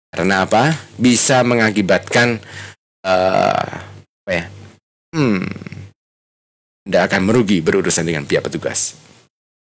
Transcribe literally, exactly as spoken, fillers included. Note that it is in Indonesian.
Karena apa? Bisa mengakibatkan uh, apa ya? Hmm, Anda akan merugi berurusan dengan pihak petugas.